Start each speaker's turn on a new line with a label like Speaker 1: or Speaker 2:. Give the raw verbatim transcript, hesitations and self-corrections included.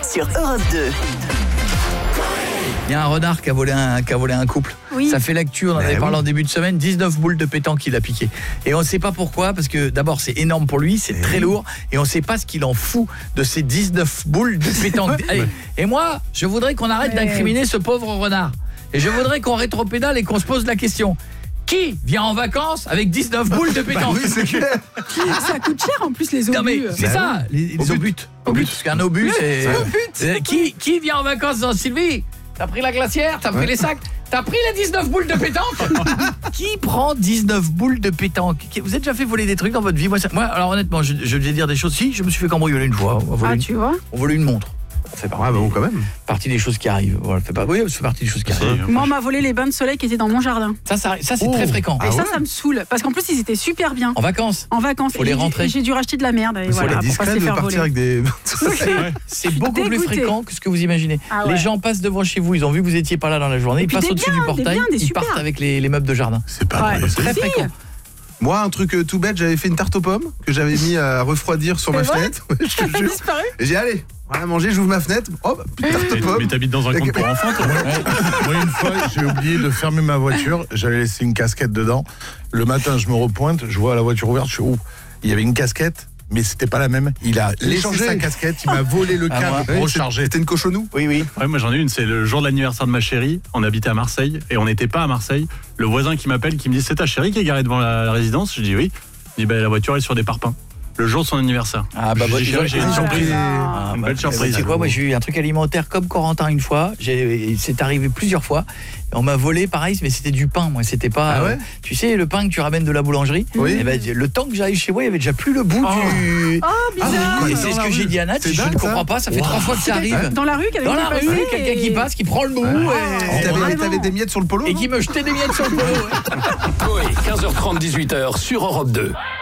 Speaker 1: sur Europe deux.
Speaker 2: Il y a un renard qui a volé un, qui a volé un couple.
Speaker 3: Oui.
Speaker 2: Ça fait l'actu, on en avait
Speaker 4: oui.
Speaker 2: parlé en début de semaine, dix-neuf boules de pétanque qu'il a piqué. Et on ne sait pas pourquoi, parce que d'abord c'est énorme pour lui, c'est très lourd, et on ne sait pas ce qu'il en fout de ces dix-neuf boules de pétanque. Allez. Et moi, je voudrais qu'on arrête
Speaker 3: Ouais.
Speaker 2: d'incriminer ce pauvre renard. Et je voudrais qu'on rétropédale et qu'on se pose la question. Qui vient en vacances avec dix-neuf boules de pétanque?
Speaker 4: Oui, c'est clair.
Speaker 3: Ça coûte cher en plus les obus.
Speaker 2: Non mais c'est
Speaker 4: Bah
Speaker 2: ça, les, les obus. Obus, parce qu'un obus c'est... Euh, qui, qui vient en vacances dans Sylvie? T'as pris la glacière, t'as pris les sacs, t'as pris les dix-neuf boules de pétanque? Qui prend dix-neuf boules de pétanque? Vous avez déjà fait voler des trucs dans votre vie? Moi, ça, moi alors honnêtement, je, je vais dire des choses. Si, je me suis fait cambrioler une fois. On a volé
Speaker 3: Ah
Speaker 2: une,
Speaker 3: tu vois.
Speaker 2: on volait une montre. Ça fait partie,
Speaker 4: Ouais, bah bon, quand même.
Speaker 2: partie des choses qui arrivent. Voilà, fait pas, oui, c'est partie des choses qui arrivent.
Speaker 3: Moi on m'a volé les bains de soleil qui étaient dans mon jardin.
Speaker 2: Ça, ça, ça c'est
Speaker 4: Oh.
Speaker 2: très fréquent.
Speaker 3: Et
Speaker 4: Ah
Speaker 3: ça,
Speaker 4: ouais
Speaker 3: ça me saoule. Parce qu'en plus ils étaient super bien.
Speaker 2: En vacances.
Speaker 3: En vacances.
Speaker 2: Faut
Speaker 3: Et
Speaker 2: les
Speaker 3: j'ai dû-
Speaker 2: rentrer.
Speaker 3: et j'ai dû racheter de la merde. Et
Speaker 4: Il faut
Speaker 3: voilà,
Speaker 4: être
Speaker 3: pour pas se
Speaker 4: discret
Speaker 3: les
Speaker 4: de
Speaker 3: faire
Speaker 4: partir
Speaker 3: voler.
Speaker 4: avec des...
Speaker 2: C'est, c'est beaucoup plus
Speaker 3: dégoûtée.
Speaker 2: fréquent que ce que vous imaginez.
Speaker 3: Ah ouais.
Speaker 2: Les gens passent devant chez vous, ils ont vu que vous étiez pas là dans la journée,
Speaker 3: Et
Speaker 2: ils
Speaker 3: puis
Speaker 2: passent
Speaker 3: des
Speaker 2: au-dessus
Speaker 3: biens,
Speaker 2: du
Speaker 3: des
Speaker 2: portail,
Speaker 3: biens, des
Speaker 2: ils
Speaker 3: super.
Speaker 2: partent avec les, les meubles de jardin.
Speaker 4: C'est pas
Speaker 3: Ouais.
Speaker 4: vrai.
Speaker 2: Très
Speaker 3: Si.
Speaker 2: fréquent.
Speaker 4: Moi, un truc euh, tout bête, j'avais fait une tarte aux pommes que j'avais mis à refroidir sur ma
Speaker 3: C'est vrai
Speaker 4: fenêtre. Ouais, je
Speaker 3: Ça
Speaker 4: te
Speaker 3: a
Speaker 4: jure.
Speaker 3: disparu.
Speaker 4: Et j'ai allé, rien à manger, j'ouvre ma fenêtre. Hop, petite tarte aux
Speaker 5: Mais,
Speaker 4: pommes.
Speaker 5: mais t'habites dans un compte pour enfants, toi?
Speaker 6: Moi, une fois, j'ai oublié de fermer ma voiture. J'avais laissé une casquette dedans. Le matin, je me repointe, je vois la voiture ouverte. Je suis où? Il y avait une casquette, mais c'était pas la même. Il a laissé
Speaker 4: changé.
Speaker 6: sa casquette, il m'a volé le
Speaker 2: Ah,
Speaker 6: câble
Speaker 2: moi.
Speaker 6: pour
Speaker 4: Ouais,
Speaker 6: recharger.
Speaker 4: C'était une cochonou.
Speaker 2: Oui, oui.
Speaker 5: Ouais, moi j'en ai une, c'est le jour de l'anniversaire de ma chérie. On habitait à Marseille et on n'était pas à Marseille. Le voisin qui m'appelle, qui me dit: c'est ta chérie qui est garée devant la, la résidence? Je dis oui. Il dit: bah, la voiture est sur des parpaings. Le jour de son anniversaire.
Speaker 2: Ah bah,
Speaker 5: Je
Speaker 2: bah,
Speaker 5: dis, chérie, j'ai une
Speaker 3: Ah,
Speaker 5: surprise.
Speaker 2: Ah,
Speaker 5: Une
Speaker 2: bah,
Speaker 5: belle
Speaker 2: bah,
Speaker 5: surprise.
Speaker 2: tu sais quoi, moi j'ai eu un truc alimentaire comme Corentin une fois, j'ai, c'est arrivé plusieurs fois. On m'a volé pareil, mais c'était du pain, moi, c'était pas
Speaker 4: Ah ouais
Speaker 2: euh, tu sais le pain que tu ramènes de la boulangerie.
Speaker 4: Oui.
Speaker 2: Et ben, le temps que j'arrive chez moi, il y avait déjà plus le bout du
Speaker 3: Oh bizarre.
Speaker 2: Et c'est ce que j'ai dit à Nat,
Speaker 4: C'est
Speaker 2: je
Speaker 4: dingue,
Speaker 2: ne
Speaker 4: ça.
Speaker 2: comprends pas, ça fait trois fois que ça arrive.
Speaker 3: Dans la rue, quelqu'un
Speaker 2: Dans la
Speaker 3: qui
Speaker 2: rue,
Speaker 3: passait
Speaker 2: quelqu'un
Speaker 3: et-
Speaker 2: qui passe, qui prend le bout
Speaker 4: Et
Speaker 2: et,
Speaker 4: t'avais,
Speaker 3: vraiment.
Speaker 4: t'avais des miettes sur le polo,
Speaker 2: et
Speaker 4: non
Speaker 2: qui me jetait des miettes sur le polo. ouais.
Speaker 7: Coé, quinze heures trente, dix-huit heures sur Europe deux.